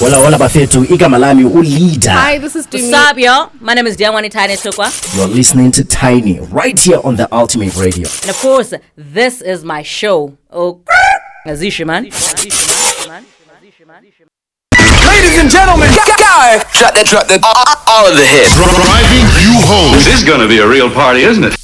Hola bafethu, igama lami uLeader. Hi, this is Dumi. What's up, yo? My name is Diamwani Tiny Tukwa. You're listening to Tiny right here on the Ultimate Radio. And of course, this is my show. Oh, Azishi, man. Ladies and gentlemen, drop that, all of the hits. Driving you home. This is gonna be a real party, isn't it?